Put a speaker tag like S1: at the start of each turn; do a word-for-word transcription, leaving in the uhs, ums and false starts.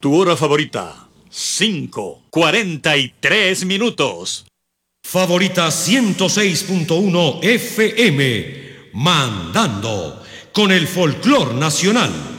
S1: Tu hora favorita, cinco, cuarenta y tres minutos.
S2: Favorita ciento seis punto uno F M, mandando con el folclor nacional.